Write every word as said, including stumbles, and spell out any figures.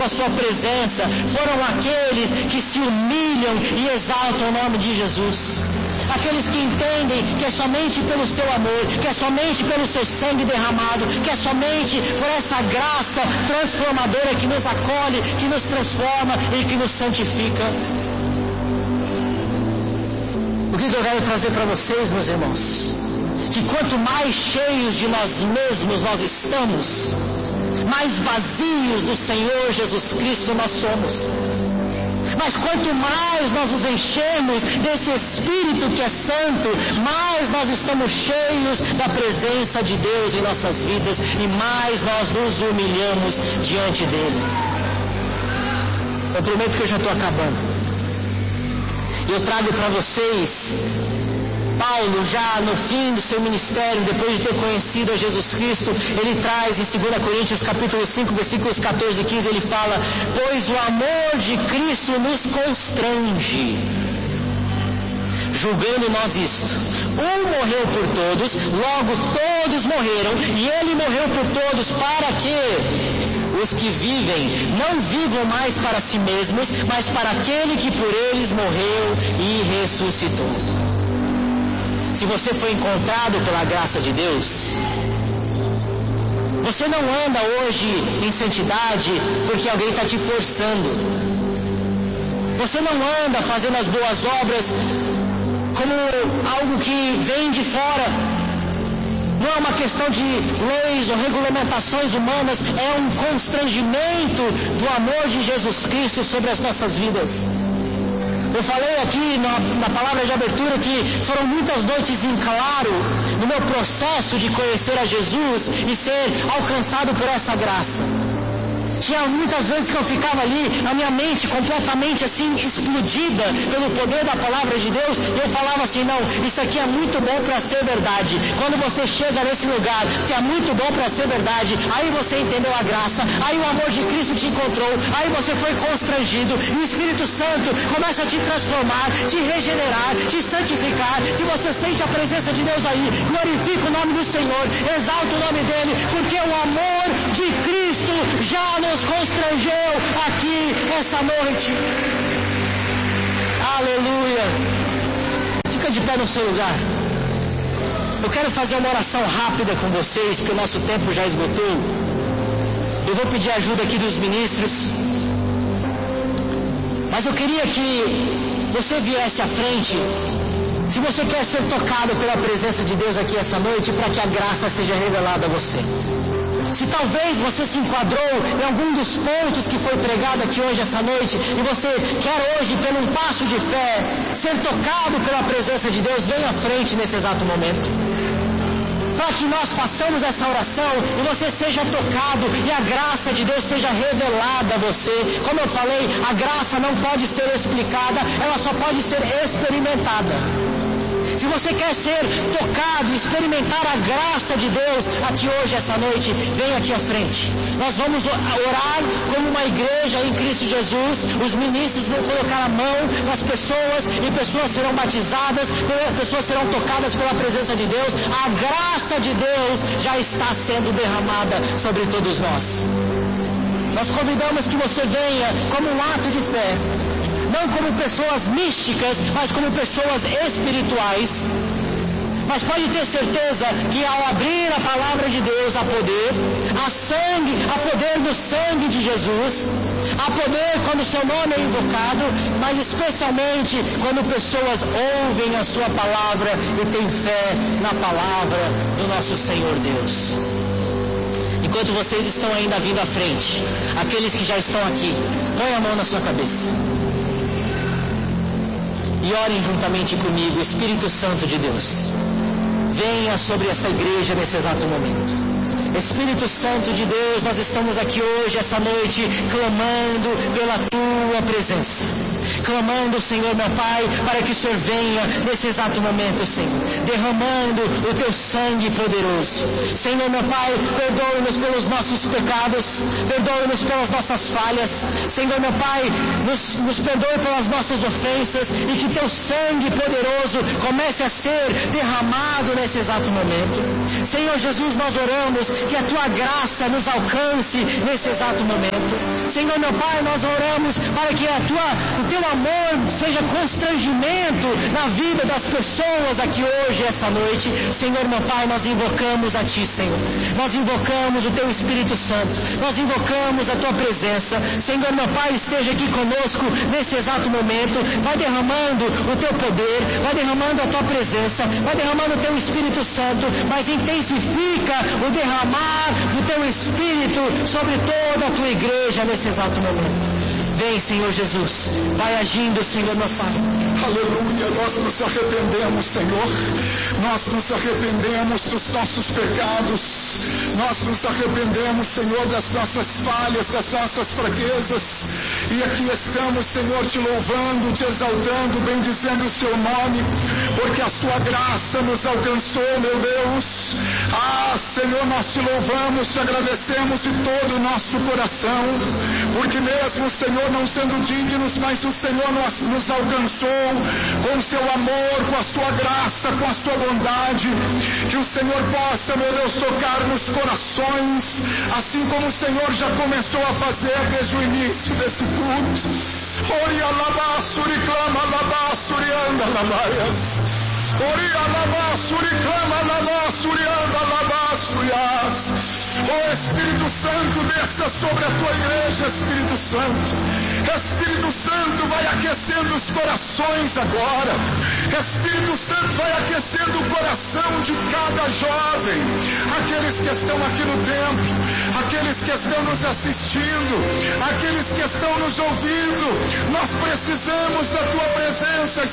com a sua presença foram aqueles que se humilham e exaltam o nome de Jesus. Aqueles que entendem que é somente pelo seu amor, que é somente pelo seu sangue derramado, que é somente por essa graça transformadora que nos acolhe, que nos transforma e que nos santifica. O que eu quero trazer para vocês, meus irmãos? Que quanto mais cheios de nós mesmos nós estamos, mais vazios do Senhor Jesus Cristo nós somos. Mas quanto mais nós nos enchemos desse Espírito que é santo, mais nós estamos cheios da presença de Deus em nossas vidas e mais nós nos humilhamos diante dele. Eu prometo que eu já estou acabando. Eu trago para vocês Paulo, já no fim do seu ministério, depois de ter conhecido a Jesus Cristo, ele traz em segunda Coríntios capítulo cinco, versículos catorze e quinze, ele fala: pois o amor de Cristo nos constrange, julgando nós isto: um morreu por todos, logo todos morreram, e ele morreu por todos, para que os que vivem não vivam mais para si mesmos, mas para aquele que por eles morreu e ressuscitou. Se você foi encontrado pela graça de Deus, você não anda hoje em santidade porque alguém está te forçando. Você não anda fazendo as boas obras como algo que vem de fora. Não é uma questão de leis ou regulamentações humanas, é um constrangimento do amor de Jesus Cristo sobre as nossas vidas. Eu falei aqui na, na palavra de abertura que foram muitas noites em claro no meu processo de conhecer a Jesus e ser alcançado por essa graça. Tinha muitas vezes que eu ficava ali, a minha mente completamente assim, explodida pelo poder da palavra de Deus, e eu falava assim: não, isso aqui é muito bom para ser verdade. Quando você chega nesse lugar que é muito bom para ser verdade, aí você entendeu a graça, aí o amor de Cristo te encontrou, aí você foi constrangido, e o Espírito Santo começa a te transformar, te regenerar, te santificar. Se você sente a presença de Deus aí, glorifica o nome do Senhor, exalta o nome dele, porque o amor de Cristo já nos constrangeu aqui essa noite. Aleluia. Fica de pé no seu lugar. Eu quero fazer uma oração rápida com vocês, porque o nosso tempo já esgotou. Eu vou pedir ajuda aqui dos ministros, mas eu queria que você viesse à frente, se você quer ser tocado pela presença de Deus aqui essa noite, para que a graça seja revelada a você. Se talvez você se enquadrou em algum dos pontos que foi pregado aqui hoje essa noite, e você quer hoje, pelo um passo de fé, ser tocado pela presença de Deus, venha à frente nesse exato momento, para que nós façamos essa oração e você seja tocado e a graça de Deus seja revelada a você. Como eu falei, a graça não pode ser explicada, ela só pode ser experimentada. Se você quer ser tocado, experimentar a graça de Deus aqui hoje, essa noite, vem aqui à frente. Nós vamos orar como uma igreja em Cristo Jesus. Os ministros vão colocar a mão nas pessoas e pessoas serão batizadas, pessoas serão tocadas pela presença de Deus. A graça de Deus já está sendo derramada sobre todos nós. Nós convidamos que você venha como um ato de fé, não como pessoas místicas, mas como pessoas espirituais. Mas pode ter certeza que ao abrir a palavra de Deus, há poder, há sangue, há poder no sangue de Jesus, há poder quando o seu nome é invocado, mas especialmente quando pessoas ouvem a sua palavra e têm fé na palavra do nosso Senhor Deus. Enquanto vocês estão ainda vindo à frente, aqueles que já estão aqui, põe a mão na sua cabeça e orem juntamente comigo. Espírito Santo de Deus, venha sobre esta igreja nesse exato momento. Espírito Santo de Deus, nós estamos aqui hoje, essa noite, clamando pela Tua presença, clamando, Senhor meu Pai, para que o Senhor venha nesse exato momento, Senhor, derramando o Teu sangue poderoso. Senhor meu Pai, perdoe-nos pelos nossos pecados, perdoe-nos pelas nossas falhas, Senhor meu Pai, nos, nos perdoe pelas nossas ofensas, e que Teu sangue poderoso comece a ser derramado nesse exato momento. Senhor Jesus, nós oramos que a tua graça nos alcance nesse exato momento. Senhor meu Pai, nós oramos para que a tua, o teu amor seja constrangimento na vida das pessoas aqui hoje, essa noite. Senhor meu Pai, nós invocamos a Ti, Senhor. Nós invocamos o Teu Espírito Santo. Nós invocamos a Tua presença. Senhor meu Pai, esteja aqui conosco nesse exato momento. Vai derramando o Teu poder, vai derramando a Tua presença, vai derramando o Teu Espírito Santo, mas intensifica o derramar do Teu Espírito sobre toda a Tua igreja nesse exato momento. Vem, Senhor Jesus, vai agindo, Senhor meu Pai. Aleluia, nós nos arrependemos, Senhor. Nós nos arrependemos dos nossos pecados. Nós nos arrependemos, Senhor, das nossas falhas, das nossas fraquezas. E aqui estamos, Senhor, te louvando, te exaltando, bendizendo o seu nome, porque a sua graça nos alcançou, meu Deus. Ah, Senhor, nós te louvamos, te agradecemos de todo o nosso coração, porque mesmo, Senhor, não sendo dignos, mas o Senhor nos, nos alcançou com o seu amor, com a sua graça, com a sua bondade. Que o Senhor possa, meu Deus, tocar nos corações, assim como o Senhor já começou a fazer desde o início desse culto. Ori alabasuri clama alabasuri anda alabaias. Ori alabasuri clama alabasuri anda alabasurias. Oh Espírito Santo, desça sobre a tua igreja, Espírito Santo. Espírito Santo, vai aquecendo os corações agora. Espírito Santo, vai aquecendo o coração de cada jovem, aqueles que estão aqui no templo, aqueles que estão nos assistindo, aqueles que estão nos ouvindo. Nós precisamos da tua presença,